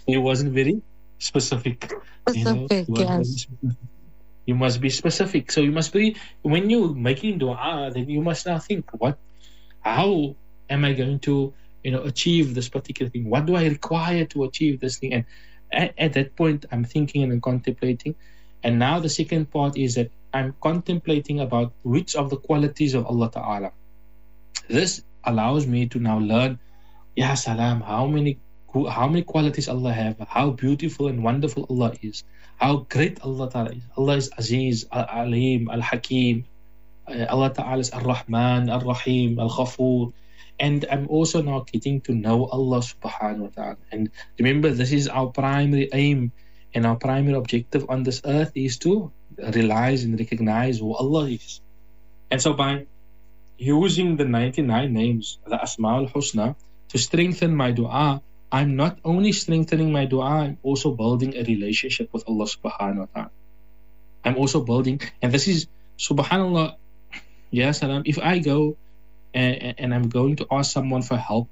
He wasn't very specific. Specific, He was very yes. specific. You must be specific. So you must be, when you're making dua, then you must now think, how am I going to, achieve this particular thing? What do I require to achieve this thing? And at that point, I'm thinking and contemplating. And now the second part is that I'm contemplating about which of the qualities of Allah Ta'ala. This allows me to now learn, Ya Salam, how many qualities Allah have, how beautiful and wonderful Allah is, how great Allah Ta'ala is. Allah is Aziz, Al-Alim, Al-Hakim. Allah Ta'ala is Ar-Rahman, Ar-Rahim, Al-Ghafoor. And I'm also now getting to know Allah Subhanahu wa Ta'ala. And remember, this is our primary aim and our primary objective on this earth is to realize and recognize who Allah is. And so by using the 99 names, the Asma'ul Husna, to strengthen my dua, I'm not only strengthening my dua, I'm also building a relationship with Allah Subhanahu wa Ta'ala. I'm also building, and this is, subhanallah, Ya Salam, if I go and I'm going to ask someone for help,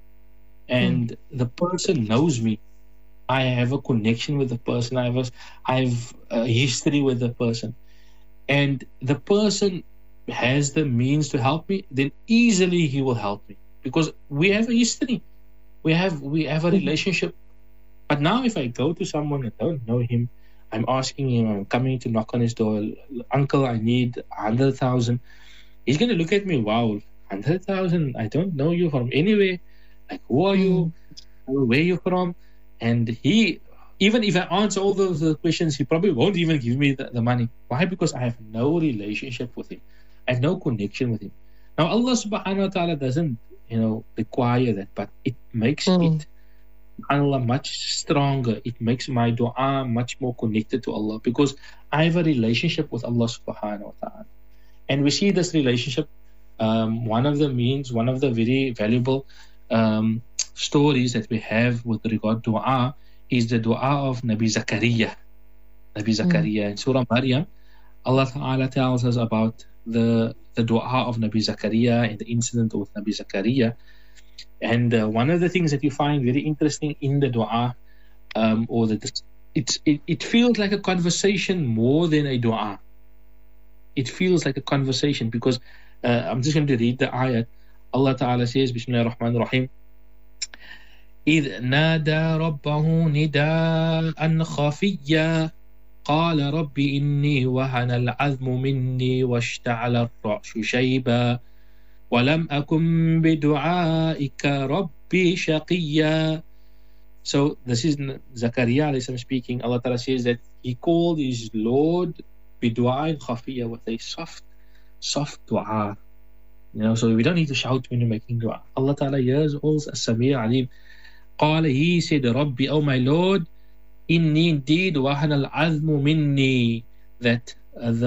and the person knows me, I have a connection with the person, I have a history with the person, and the person has the means to help me, then easily he will help me because we have a history, we have a relationship. But now if I go to someone and don't know him, I'm asking him, I'm coming to knock on his door, uncle, I need 100,000. He's going to look at me, wow, 100,000, I don't know you from anywhere, like who are you, where are you from? And he, even if I answer all those questions, he probably won't even give me the money. Why? Because I have no relationship with him, I have no connection with him. Now Allah Subhanahu wa Ta'ala doesn't require that, but it makes it, subhanAllah, much stronger. It makes my dua much more connected to Allah because I have a relationship with Allah Subhanahu wa Ta'ala. And we see this relationship, one of the very valuable stories that we have with regard to dua is the dua of Nabi Zakaria. In Surah Maryam, Allah Ta'ala tells us about the dua of Nabi Zakaria and the incident with Nabi Zakaria. And one of the things that you find very interesting in the dua, it feels like a conversation more than a dua. It feels like a conversation because I'm just going to read the ayat. Allah Ta'ala says, Bismillahir Rahmanir Rahim, إذ نادى ربه نداء خفيا قال رب إني وهن العظم مني واشتعل الرأس شيبا ولم أكن بدعائك ربي شقيا. So this is Zakaria alayhi salam speaking. Allah Ta'ala says that he called his Lord bidu'a khafiya, with a soft dua. So we don't need to shout when you're making dua. Allah Ta'ala hears all, as-Sami' Alim. قال, he said, Rabbi, oh my Lord, inni indeed wahana al-azmu minni, that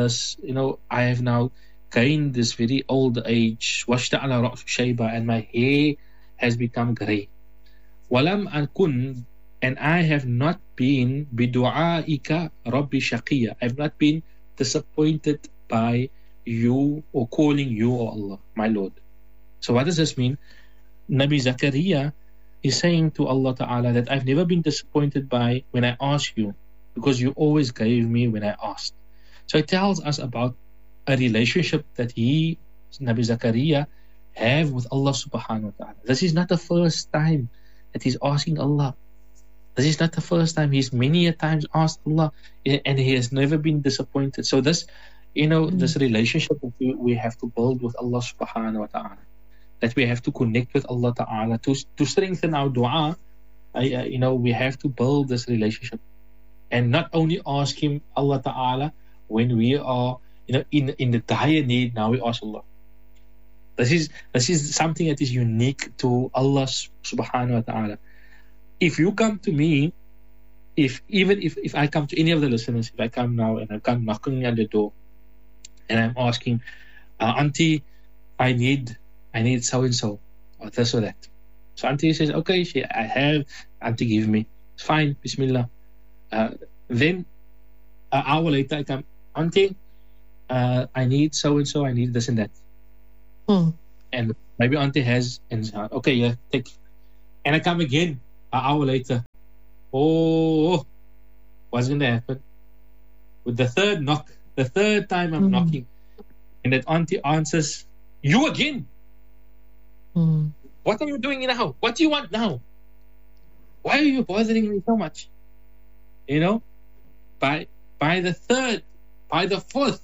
I have now gained this very old age, washta'ala ra'su shayba, and my hair has become grey. Walam akun, and I have not been bidu'aika rabbi shaqiya, I have not been disappointed by you or calling you, O Allah, my Lord. So what does this mean? Nabi Zakaria is saying to Allah Ta'ala that I've never been disappointed by when I asked you, because you always gave me when I asked. So it tells us about a relationship that Nabi Zakaria, have with Allah Subhanahu wa Ta'ala. This is not the first time that he's asking Allah. This is not the first time. He's many a times asked Allah and he has never been disappointed. So this, this relationship that we have to build with Allah Subhanahu wa Ta'ala, that we have to connect with Allah Ta'ala to strengthen our dua. We have to build this relationship and not only ask him, Allah Ta'ala, when we are in the dire need. Now we ask Allah. This is something that is unique to Allah Subhanahu wa Ta'ala. If you come to me, if I come to any of the listeners, if I come now and I come knocking on the door and I'm asking, Auntie, I need so and so or this or that. So Auntie says, okay, I have. Auntie, give me. It's fine, Bismillah. Then an hour later I come, Auntie, I need so and so, I need this and that. And maybe Auntie has, and okay, yeah, take. And I come again an hour later. Oh, what's going to happen? With the third knock, the third time I'm knocking, and that auntie answers, "You again? What are you doing now? What do you want now? Why are you bothering me so much?" You know, by the third, by the fourth,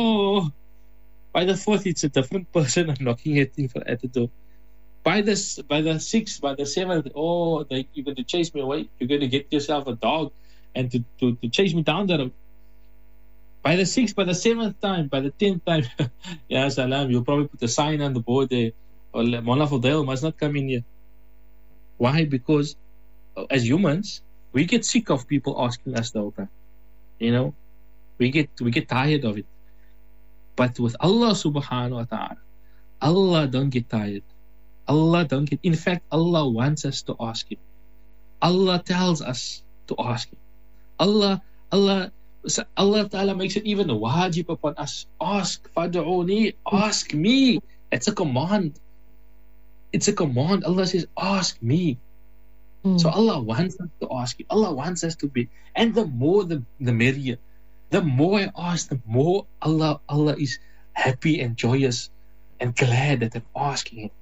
it's a different person I'm knocking at the door. By the sixth, by the seventh, you're going to chase me away. You're going to get yourself a dog and to chase me down the road. By the sixth, by the seventh time, by the 10th time, yeah, salam, you'll probably put a sign on the board there. Mullah Fadel must not come in here. Why? Because as humans, we get sick of people asking us the whole time. You know, we get tired of it. But with Allah subhanahu wa ta'ala, Allah don't get tired. In fact, Allah wants us to ask Him. Allah tells us to ask Him. Allah Ta'ala makes it even wajib upon us. Ask, fad'uni, ask me. It's a command. Allah says, ask me. So Allah wants us to ask Him. Allah wants us to be. And the more the merrier. The more I ask, the more Allah is happy and joyous and glad that I'm asking Him.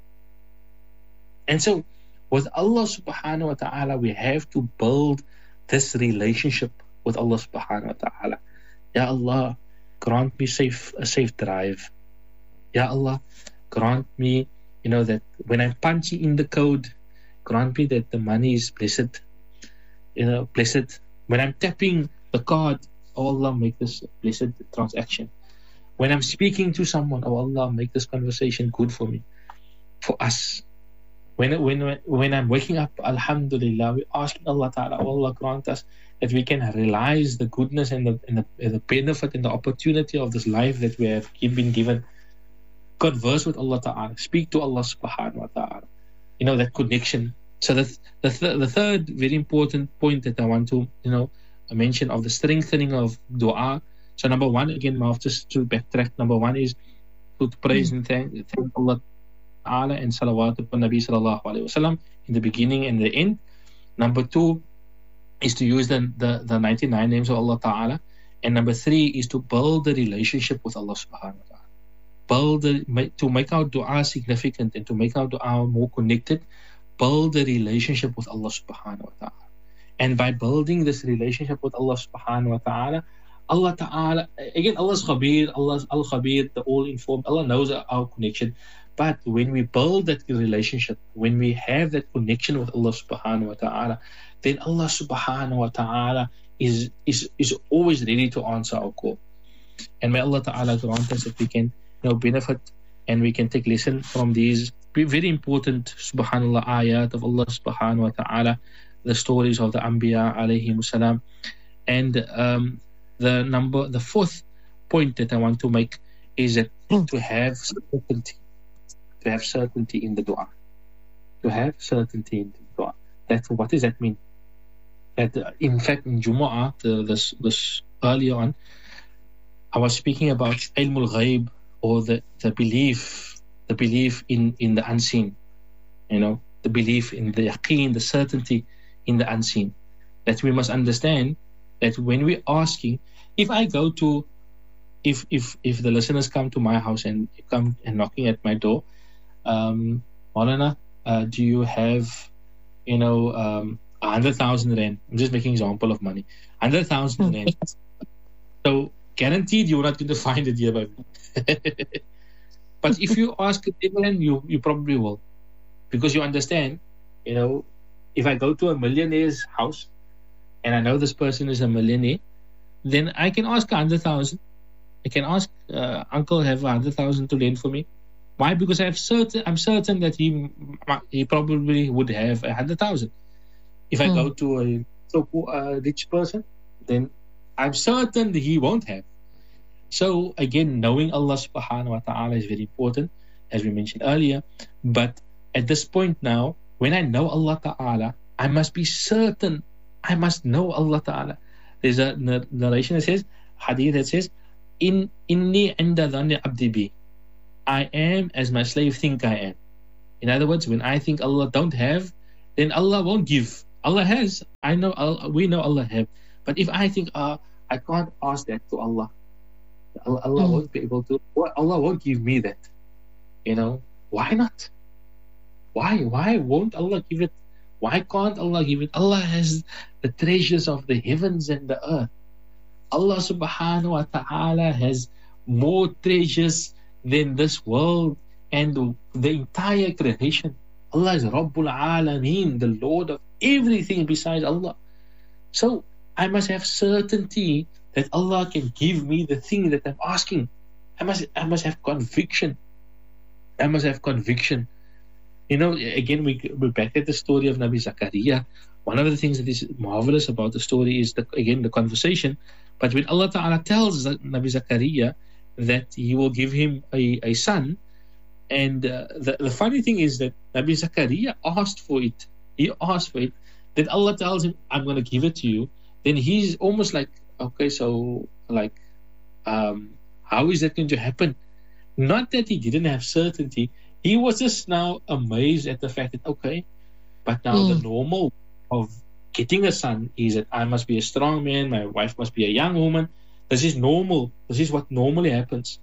And so with Allah subhanahu wa ta'ala, we have to build this relationship with Allah subhanahu wa ta'ala. Ya Allah, grant me a safe drive. Ya Allah, grant me, that when I'm punching in the code, grant me that the money is blessed. Blessed. When I'm tapping the card, oh Allah, make this a blessed transaction. When I'm speaking to someone, oh Allah, make this conversation good for me, for us. When I'm waking up, alhamdulillah, we're asking Allah Ta'ala, oh Allah, grant us that we can realize the goodness and the benefit and the opportunity of this life that we have been given. Converse with Allah Ta'ala, speak to Allah Subhanahu wa Ta'ala. That connection. So the third very important point that I want to mention of the strengthening of dua. So number one, again, just to backtrack, number one is to praise and thank Allah Ta'ala and salawat upon Nabi sallallahu alayhi wasallam in the beginning and the end. Number two is to use the 99 names of Allah Ta'ala. And number three is to build the relationship with Allah Subhanahu wa Ta'ala. To make our dua significant and to make our dua more connected, build the relationship with Allah Subhanahu wa Ta'ala. And by building this relationship with Allah Subhanahu wa Ta'ala, Allah Ta'ala, again, Allah's Khabir, Allah's Al-Khabir, the all-informed, Allah knows our connection. But when we build that relationship, when we have that connection with Allah Subhanahu wa Ta'ala, then Allah Subhanahu wa Ta'ala is always ready to answer our call. And may Allah Ta'ala grant us that we can benefit and we can take lesson from these very important subhanallah ayat of Allah Subhanahu wa Ta'ala, the stories of the Anbiya alayhim salam. And the fourth point that I want to make is that to have certainty in the dua. To have certainty in the dua. What does that mean? That in fact in Jumu'ah, this earlier on, I was speaking about ilmul ghaib, or the belief in the unseen. The belief in the yaqeen, the certainty in the unseen. That we must understand that when we're asking, if the listeners come to my house and come and knocking at my door, Maulana, do you have 100,000 rand? I'm just making an example of money. 100,000 rand. So guaranteed you're not going to find it here by me. But if you ask a then you probably will, because you understand, if I go to a millionaire's house and I know this person is a millionaire, then I can ask 100,000. I can ask uncle, have 100,000 to lend for me. Why? Because I'm certain that he probably would have 100,000. If I go to a rich person, then I'm certain that he won't have. So again, knowing Allah Subhanahu wa Ta'ala is very important, as we mentioned earlier. But at this point now, when I know Allah Ta'ala, I must be certain. I must know Allah Ta'ala. There's a narration that says, hadith that says, inni inda dhanni abdi bi. I am as my slave think I am. In other words, when I think Allah don't have, then Allah won't give. Allah has. We know Allah have. But if I think, I can't ask that to Allah, Allah won't be able to. Allah won't give me that. Why not? Why won't Allah give it? Why can't Allah give it? Allah has the treasures of the heavens and the earth. Allah subhanahu wa ta'ala has more treasures than this world and the entire creation. Allah is Rabbul Alameen, the Lord of everything besides Allah. So I must have certainty that Allah can give me the thing that I'm asking. I must have conviction. I must have conviction. Again, we're back at the story of Nabi Zakaria. One of the things that is marvelous about the story is, the conversation. But when Allah Ta'ala tells Nabi Zakaria that He will give him a son, and the funny thing is that Nabi Zakaria asked for it. He asked for it. Then Allah tells him, I'm going to give it to you. Then he's almost like, okay, so how is that going to happen? Not that he didn't have certainty. He was just now amazed at the fact that, okay, but now the normal of getting a son is that I must be a strong man, my wife must be a young woman. This is normal. This is what normally happens,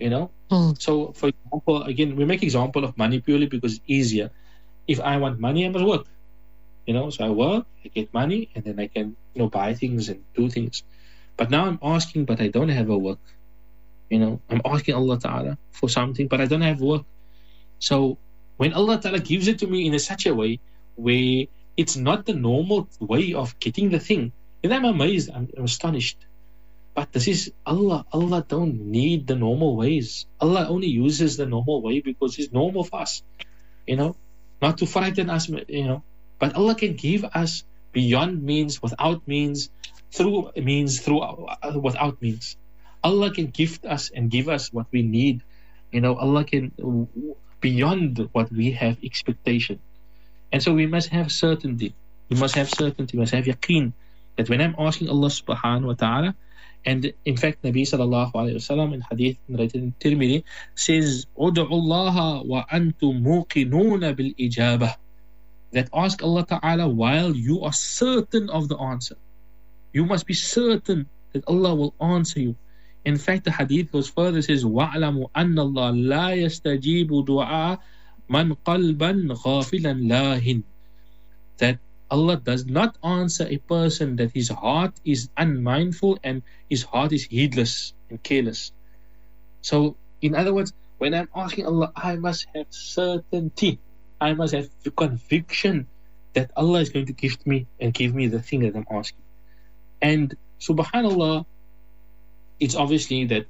So, for example, again, we make example of money purely because it's easier. If I want money, I must work. So I work, I get money, and then I can, buy things and do things. But now I'm asking, but I don't have a work. I'm asking Allah Ta'ala for something, but I don't have work. So when Allah Ta'ala gives it to me in such a way where it's not the normal way of getting the thing, then I'm amazed, I'm astonished. But this is Allah. Allah don't need the normal ways. Allah only uses the normal way because it's normal for us, not to frighten us, But Allah can give us beyond means, without means, through means, without means. Allah can gift us and give us what we need. Allah can beyond what we have expectation. And so we must have certainty. We must have yaqeen that when I'm asking Allah subhanahu wa ta'ala, and in fact Nabi sallallahu alayhi wa sallam in hadith narrated in Tirmidhi says, "Ud'u Allah wa antum muqinuna bil ijabah." That ask Allah Ta'ala while you are certain of the answer. You must be certain that Allah will answer you. In fact, the hadith goes further, says, وَاعْلَمُوا أَنَّ اللَّهَ لَا يَسْتَجِيبُ دُعَاءَ مَنْ قَلْبًا غَافِلًا لَاهٍ. That Allah does not answer a person that his heart is unmindful and his heart is heedless and careless. So, in other words, when I'm asking Allah, I must have certainty. I must have the conviction that Allah is going to gift me and give me the thing that I'm asking. And subhanallah, it's obviously that,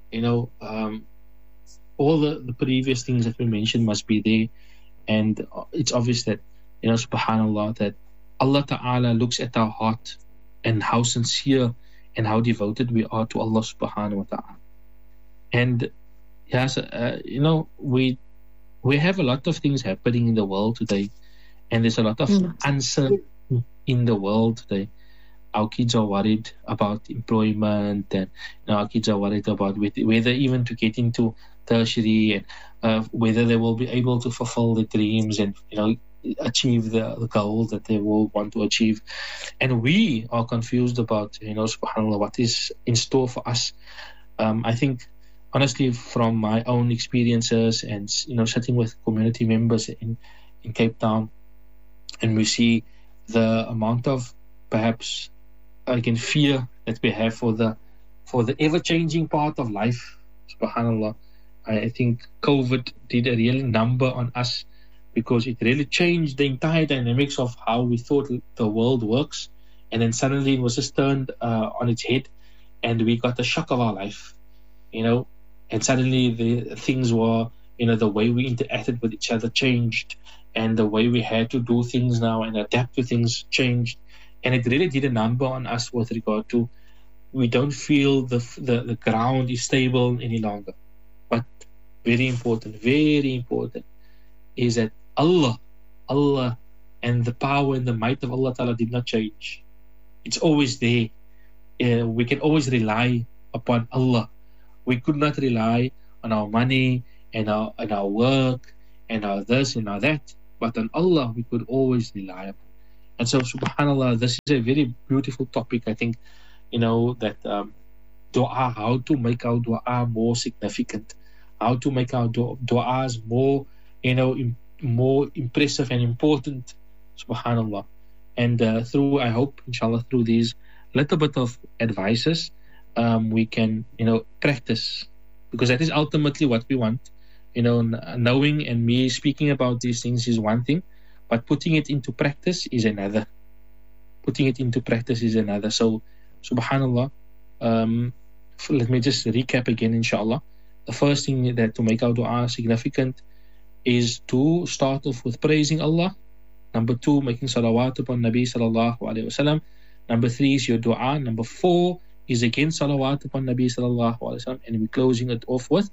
all the previous things that we mentioned must be there. And it's obvious that, subhanallah, that Allah Ta'ala looks at our heart and how sincere and how devoted we are to Allah subhanahu wa ta'ala. And yes, we have a lot of things happening in the world today, and there's a lot of uncertainty in the world today. Our kids are worried about employment, and our kids are worried about whether even to get into tertiary, and whether they will be able to fulfill their dreams and achieve the goals that they will want to achieve. And we are confused about subhanallah, what is in store for us. I think honestly, from my own experiences and sitting with community members in Cape Town, and we see the amount of perhaps again fear that we have for the ever-changing part of life. Subhanallah, I think COVID did a real number on us because it really changed the entire dynamics of how we thought the world works, and then suddenly it was just turned on its head, and we got the shock of our life, and suddenly the things were, the way we interacted with each other changed, and the way we had to do things now and adapt to things changed. And it really did a number on us with regard to, we don't feel the ground is stable any longer. But very important is that Allah and the power and the might of Allah Ta'ala did not change. It's always there. We can always rely upon Allah. We could not rely on our money and our work and our this and our that, but on Allah we could always rely upon. And so, subhanAllah, this is a very beautiful topic. I think, that dua, how to make our dua more significant, how to make our duas more, more impressive and important, subhanAllah. And I hope, inshallah, through these little bit of advices, we can, practice, because that is ultimately what we want. Knowing and me speaking about these things is one thing, but putting it into practice is another. So, subhanallah, let me just recap again, inshallah. The first thing that to make our dua significant is to start off with praising Allah. Number 2, making salawat upon Nabi sallallahu alaihi wasallam. Number 3 is your dua. Number 4 is again salawat upon Nabi sallallahu alaihi wasallam, and we're closing it off with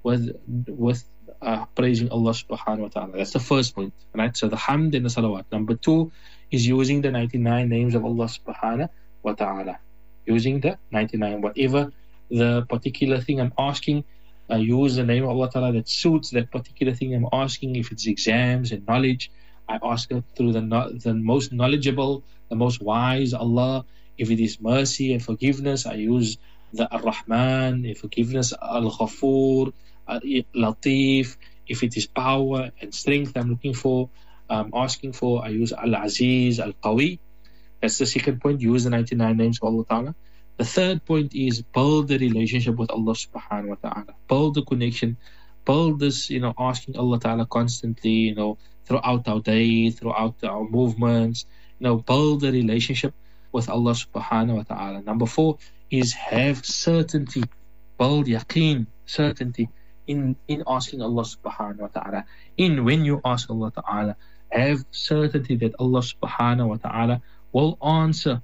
praising Allah subhanahu wa ta'ala. That's the first point, right? So the hamd and the salawat. Number 2 is using the 99 names of Allah subhanahu wa ta'ala. Using the 99, whatever the particular thing I'm asking, use the name of Allah ta'ala that suits that particular thing I'm asking. If it's exams and knowledge, I ask it through the most knowledgeable, the most wise Allah. If it is mercy and forgiveness, I use the Ar-Rahman, forgiveness, Al-Ghafur, Latif. If it is power and strength I'm looking for, asking for, I use Al-Aziz, Al-Qawi. That's the second point, use the 99 names of Allah Ta'ala. The third point is build the relationship with Allah subhanahu wa ta'ala. Build the connection, build this, asking Allah Ta'ala constantly, throughout our day, throughout our movements, build the relationship with Allah subhanahu wa ta'ala. Number 4 is have certainty, build yaqeen, certainty in asking Allah subhanahu wa ta'ala. When you ask Allah Ta'ala, have certainty that Allah subhanahu wa ta'ala will answer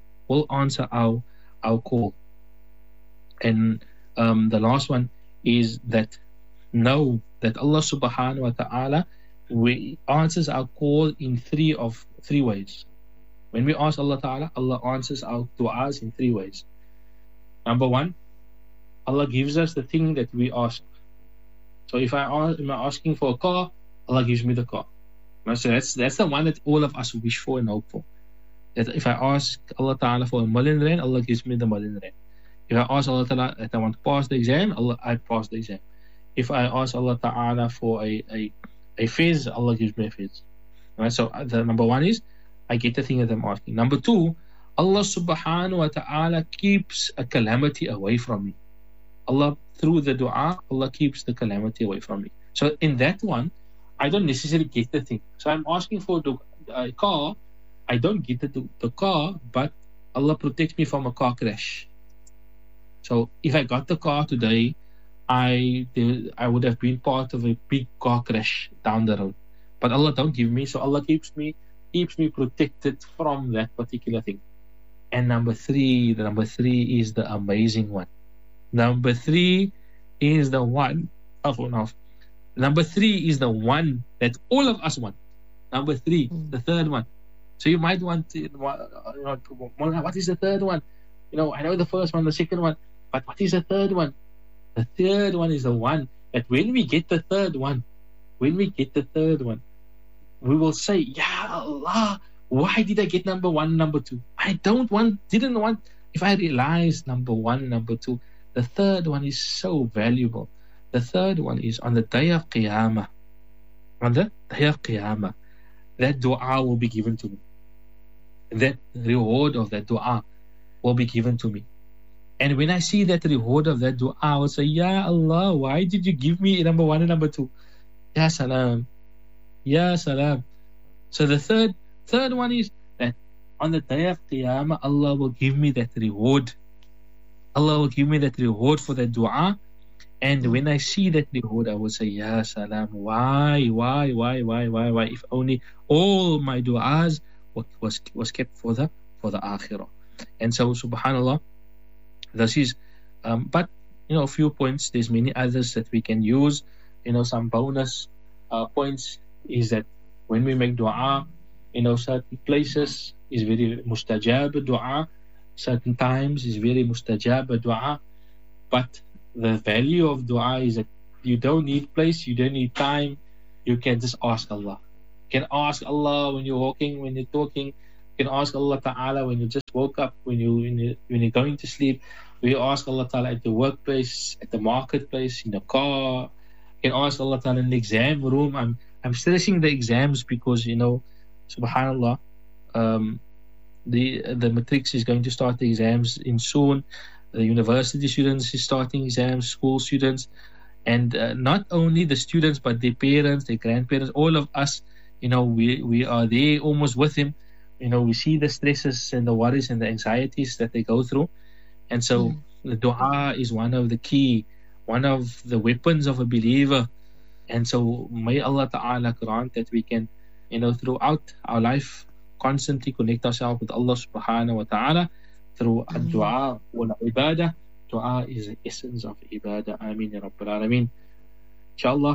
our call. And the last one is that know that Allah subhanahu wa ta'ala answers our call in three ways. When we ask Allah Ta'ala, Allah answers our du'as in 3 ways. Number 1, Allah gives us the thing that we ask. So if I'm asking for a car, Allah gives me the car. So that's the one that all of us wish for and hope for. That if I ask Allah Ta'ala for R1 million, Allah gives me the R1 million. If I ask Allah Ta'ala that I want to pass the exam, I pass the exam. If I ask Allah Ta'ala for a fez, Allah gives me a fez. Right? So the number 1 is I get the thing that I'm asking. Number 2, Allah subhanahu wa ta'ala keeps a calamity away from me. Allah, through the dua, Allah keeps the calamity away from me. So in that one, I don't necessarily get the thing. So I'm asking for a car, I don't get the car, but Allah protects me from a car crash. So if I got the car today, I would have been part of a big car crash down the road. But Allah don't give me, so Allah keeps me protected from that particular thing. And number 3 is the amazing one. Number 3 is the one. Number 3 is the one that all of us want. Number 3, the third one. So you might want to, what is the third one? I know the first one, the second one, but what is the third one? The third one is the one that when we get the third one, we will say, Ya Allah, why did I get number 1, number 2? I didn't want, if I realized number 1, number 2, the third one is so valuable. The third one is on the day of Qiyamah. On the day of Qiyamah, that dua will be given to me. That reward of that dua will be given to me. And when I see that reward of that dua, I will say, Ya Allah, why did you give me number 1 and number 2? Ya Salam. Ya Salam. So the third one is that on the day of Qiyamah, Allah will give me that reward. Allah will give me that reward for that dua. And when I see that reward, I will say, Ya Salam, why? If only all my du'as was kept for the akhirah. And so, subhanallah, this is, but, a few points, there's many others that we can use. Some bonus points is that when we make dua, certain places is very mustajab dua, certain times is very mustajab dua, but the value of dua is that you don't need place, you don't need time, you can just ask Allah. You can ask Allah when you're walking, when you're talking, You can ask Allah Ta'ala when you just woke up, when you're going to sleep. We ask Allah Ta'ala at the workplace, at the marketplace, in the car. You can ask Allah Ta'ala in the exam room. I'm stressing the exams because, subhanallah, the matrix is going to start the exams in soon. The university students is starting exams, school students, and not only the students but their parents, their grandparents, all of us. We are there almost with him. We see the stresses and the worries and the anxieties that they go through, and so the dua is one of the weapons of a believer. And so may Allah Ta'ala grant that we can, throughout our life, constantly connect ourselves with Allah Subhanahu wa Ta'ala through dua wal ibadah. Dua is the essence of ibadah. Ameen ya Rabbil Alameen. Inshallah.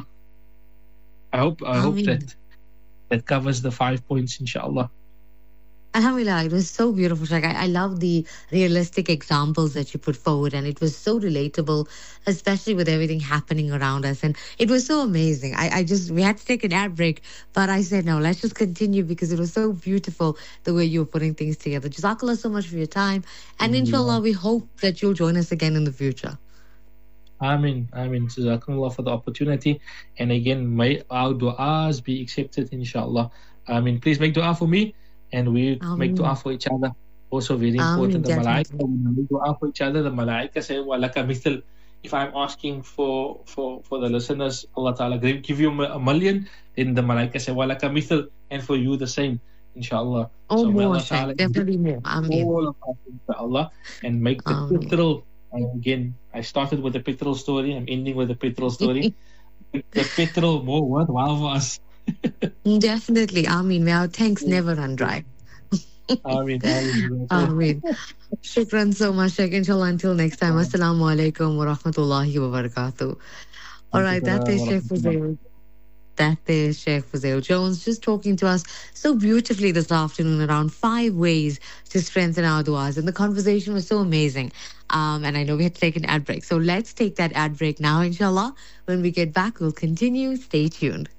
I hope that covers the 5 points, inshallah. Alhamdulillah, it was so beautiful, Sheikh. I love the realistic examples that you put forward, and it was so relatable, especially with everything happening around us. And it was so amazing. We had to take an ad break, but I said, no, let's just continue because it was so beautiful the way you were putting things together. Jazakallah so much for your time. And inshallah, we hope that you'll join us again in the future. Ameen. Jazakallah for the opportunity. And again, may our du'as be accepted, inshallah. Ameen. Please make dua for me. And we make dua for each other. Also very important. The malaika, when we make dua for each other, the malaika say, walaka mithal. If I'm asking for the listeners, Allah Ta'ala give you a million, then the malaika say, walaka mithal. And for you the same, inshallah. Oh, so more, definitely more. Ameen. All of us, inshallah. And make the petrol. And again, I started with the petrol story. I'm ending with the petrol story. The petrol more worthwhile for us. Definitely. Ameen. May our tanks never run dry. Ameen. Shukran so much, Sheikh. Inshallah, until next time. Assalamu alaikum wa rahmatullahi wa barakatuh. All right, that is Sheikh Fuzail. That is Sheikh Fuzail Jones just talking to us so beautifully this afternoon around 5 ways to strengthen our du'as. And the conversation was so amazing. And I know we had to take an ad break. So let's take that ad break now, inshallah. When we get back, we'll continue. Stay tuned.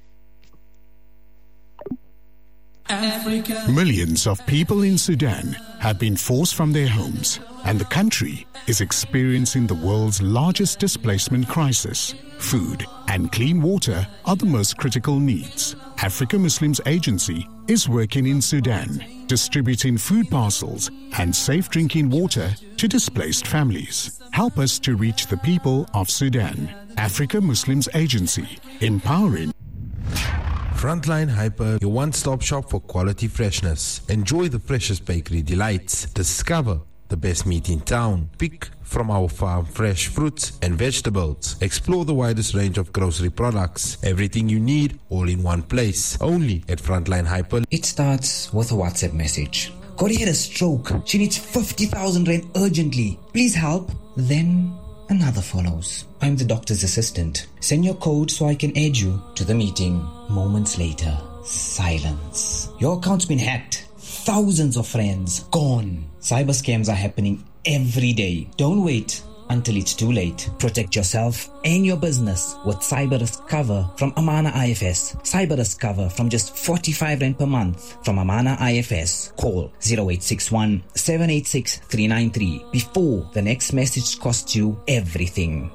Africa. Millions of people in Sudan have been forced from their homes, and the country is experiencing the world's largest displacement crisis. Food and clean water are the most critical needs. Africa Muslims Agency is working in Sudan, distributing food parcels and safe drinking water to displaced families. Help us to reach the people of Sudan. Africa Muslims Agency, empowering. Frontline Hyper, your one-stop shop for quality freshness. Enjoy the freshest bakery delights. Discover the best meat in town. Pick from our farm fresh fruits and vegetables. Explore the widest range of grocery products. Everything you need, all in one place. Only at Frontline Hyper. It starts with a WhatsApp message. Corey had a stroke. She needs 50,000 rand urgently. Please help. Then another follows. I'm the doctor's assistant. Send your code so I can add you to the meeting. Moments later, silence. Your account's been hacked. Thousands of friends gone. Cyber scams are happening every day. Don't wait until it's too late. Protect yourself and your business with Cyber Risk Cover from Amana IFS. Cyber Risk Cover from just 45 Rand per month from Amana IFS. Call 0861 786 393 before the next message costs you everything.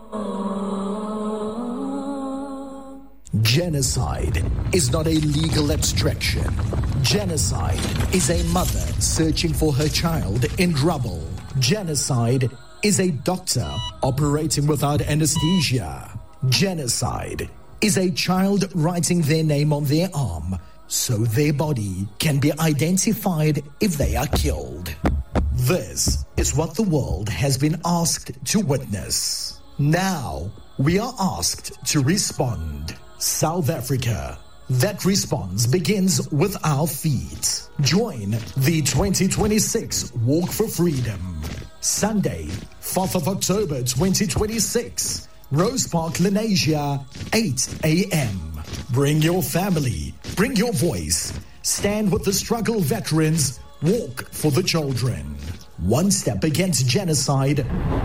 Genocide is not a legal abstraction. Genocide is a mother searching for her child in rubble. Genocide is a doctor operating without anesthesia. Genocide is a child writing their name on their arm so their body can be identified if they are killed. This is what the world has been asked to witness. Now we are asked to respond. South Africa. That response begins with our feet. Join the 2026 Walk for Freedom. Sunday, 4th of October 2026. Rose Park, Lenasia, 8 a.m. Bring your family. Bring your voice. Stand with the struggle veterans. Walk for the children. One step against genocide.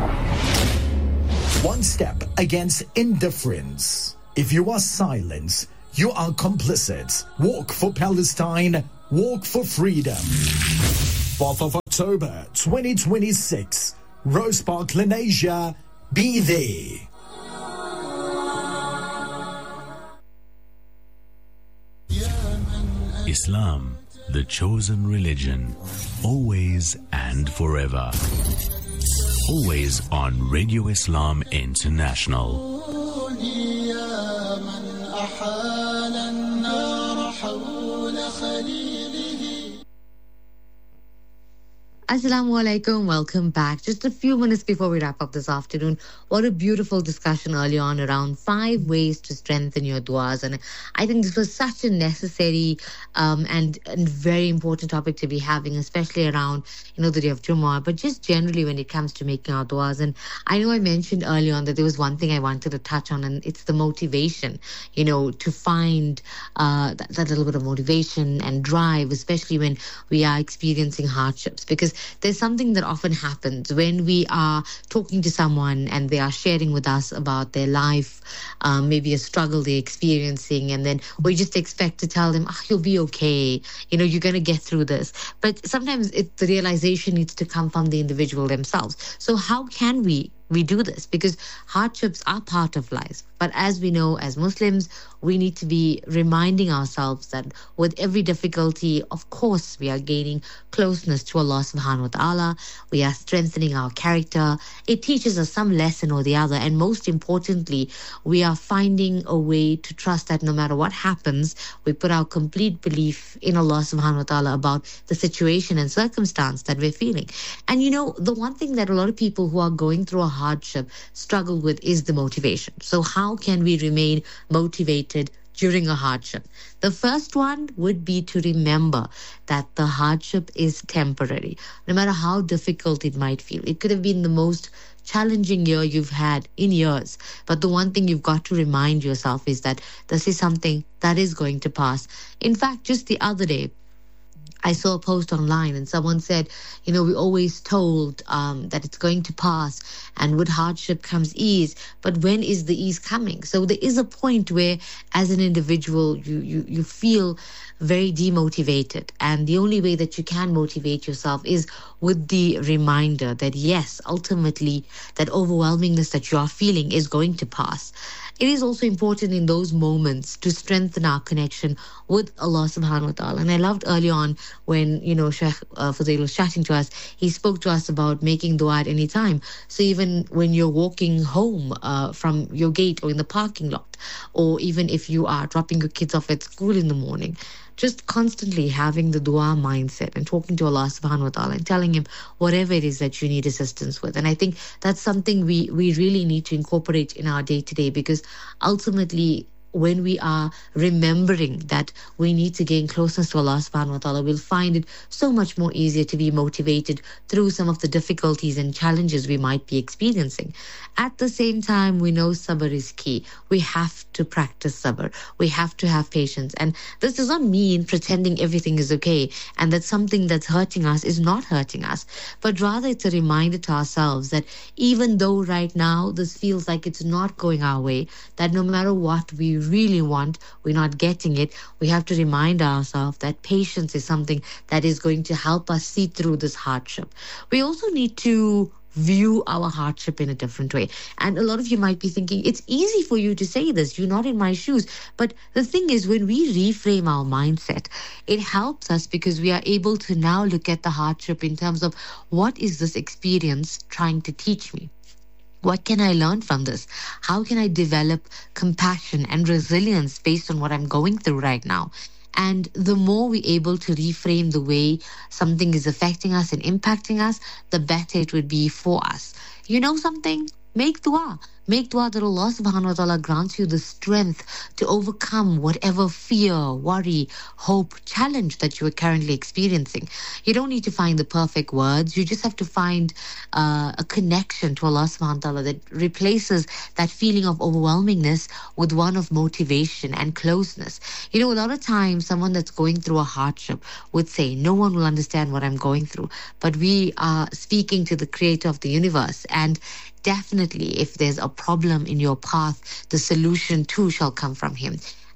One step against indifference. If you are silent, you are complicit. Walk for Palestine. Walk for Freedom. 4th of October 2026. Rose Park, Lenasia. Be there. Islam, the chosen religion, always and forever. Always on Radio Islam International. Assalamu alaikum, welcome back. Just a few minutes before we wrap up this afternoon, what a beautiful discussion early on around 5 ways to strengthen your du'as. And I think this was such a necessary and very important topic to be having, especially around, the day of Jummah, but just generally when it comes to making our du'as. And I know I mentioned early on that there was one thing I wanted to touch on, and it's the motivation, to find that little bit of motivation and drive, especially when we are experiencing hardships. Because there's something that often happens when we are talking to someone and they are sharing with us about their life, maybe a struggle they're experiencing, and then we just expect to tell them, you'll be okay, you're going to get through this. But sometimes the realization needs to come from the individual themselves. So how can we do this? Because hardships are part of life. But as we know, as Muslims, we need to be reminding ourselves that with every difficulty, of course, we are gaining closeness to Allah subhanahu wa ta'ala. We are strengthening our character. It teaches us some lesson or the other. And most importantly, we are finding a way to trust that no matter what happens, we put our complete belief in Allah subhanahu wa ta'ala about the situation and circumstance that we're feeling. And the one thing that a lot of people who are going through a hardship struggle with is the motivation. So how can we remain motivated during a hardship? The first one would be to remember that the hardship is temporary, no matter how difficult it might feel. It could have been the most challenging year you've had in years. But the one thing you've got to remind yourself is that this is something that is going to pass. In fact, just the other day, I saw a post online and someone said, we always told that it's going to pass, and with hardship comes ease. But when is the ease coming? So there is a point where, as an individual, you feel very demotivated. And the only way that you can motivate yourself is with the reminder that, yes, ultimately, that overwhelmingness that you are feeling is going to pass. It is also important in those moments to strengthen our connection with Allah subhanahu wa ta'ala. And I loved early on when, Sheikh Fuzail was chatting to us, he spoke to us about making dua at any time. So even when you're walking home from your gate or in the parking lot, or even if you are dropping your kids off at school in the morning, just constantly having the dua mindset and talking to Allah subhanahu wa ta'ala and telling him whatever it is that you need assistance with. And I think that's something we really need to incorporate in our day-to-day, because ultimately, when we are remembering that we need to gain closeness to Allah subhanahu wa ta'ala, we'll find it so much more easier to be motivated through some of the difficulties and challenges we might be experiencing. At the same time, we know sabr is key. We have to practice sabr. We have to have patience. And this does not mean pretending everything is okay and that something that's hurting us is not hurting us, but rather it's a reminder to ourselves that even though right now this feels like it's not going our way, that no matter what we really want, we're not getting it, we have to remind ourselves that patience is something that is going to help us see through this hardship. We also need to view our hardship in a different way. And a lot of you might be thinking, it's easy for you to say this, you're not in my shoes. But the thing is, when we reframe our mindset, it helps us because we are able to now look at the hardship in terms of, what is this experience trying to teach me? What can I learn from this? How can I develop compassion and resilience based on what I'm going through right now? And the more we're able to reframe the way something is affecting us and impacting us, the better it would be for us. You know something? Make dua. Make dua that Allah subhanahu wa ta'ala grants you the strength to overcome whatever fear, worry, hope, challenge that you are currently experiencing. You don't need to find the perfect words. You just have to find a connection to Allah subhanahu wa ta'ala that replaces that feeling of overwhelmingness with one of motivation and closeness. You know, a lot of times someone that's going through a hardship would say, no one will understand what I'm going through. But we are speaking to the creator of the universe, and definitely, if there's a problem in your path, the solution too shall come from him.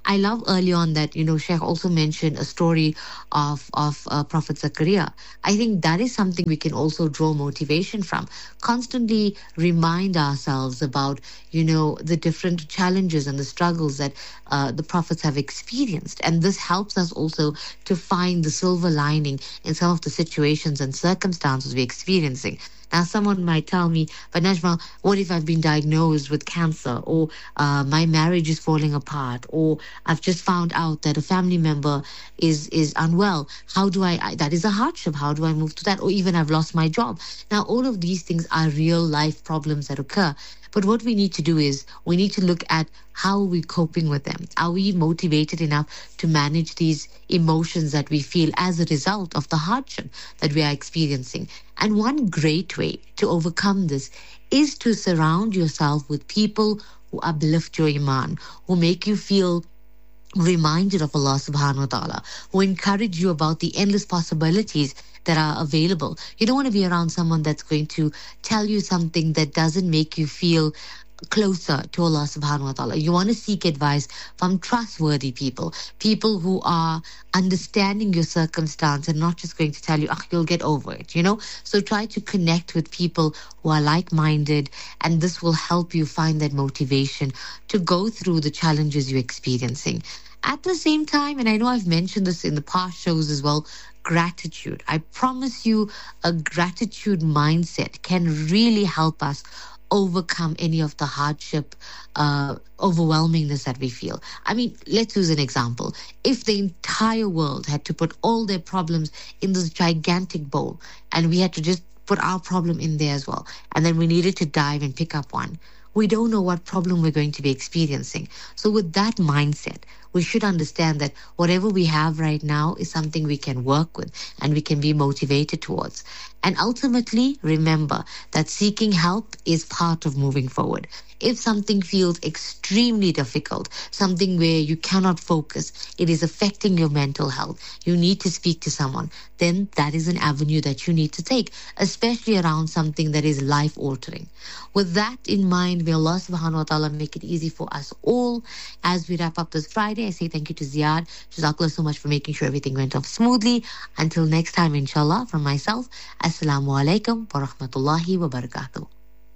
I love early on that, Sheikh also mentioned a story of Prophet Zakaria. I think that is something we can also draw motivation from. Constantly remind ourselves about, the different challenges and the struggles that the prophets have experienced. And this helps us also to find the silver lining in some of the situations and circumstances we're experiencing. Now, someone might tell me, but Najma, what if I've been diagnosed with cancer, or my marriage is falling apart, or I've just found out that a family member is unwell? How do I that is a hardship. How do I move to that? Or even I've lost my job. Now, all of these things are real life problems that occur. But what we need to do is we need to look at how we're coping with them. Are we motivated enough to manage these emotions that we feel as a result of the hardship that we are experiencing? And one great way to overcome this is to surround yourself with people who uplift your iman, who make you feel reminded of Allah subhanahu wa ta'ala, who encourage you about the endless possibilities that are available. You don't want to be around someone that's going to tell you something that doesn't make you feel closer to Allah subhanahu wa ta'ala. You want to seek advice from trustworthy people, people who are understanding your circumstance and not just going to tell you, you'll get over it, So try to connect with people who are like-minded, and this will help you find that motivation to go through the challenges you're experiencing. At the same time, and I know I've mentioned this in the past shows as well, gratitude. I promise you, a gratitude mindset can really help us overcome any of the hardship, overwhelmingness that we feel. I mean, let's use an example. If the entire world had to put all their problems in this gigantic bowl, and we had to just put our problem in there as well, and then we needed to dive and pick up one, we don't know what problem we're going to be experiencing. So with that mindset, we should understand that whatever we have right now is something we can work with and we can be motivated towards. And ultimately, remember that seeking help is part of moving forward. If something feels extremely difficult, something where you cannot focus, it is affecting your mental health, you need to speak to someone, then that is an avenue that you need to take, especially around something that is life-altering. With that in mind, may Allah subhanahu wa ta'ala make it easy for us all. As we wrap up this Friday, I say thank you to Ziad. Jazakallah so much for making sure everything went off smoothly. Until next time, inshallah, from myself, Assalamu alaikum wa rahmatullahi wa barakatuh.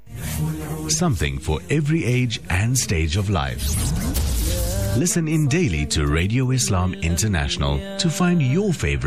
Something for every age and stage of life. Listen in daily to Radio Islam International to find your favorite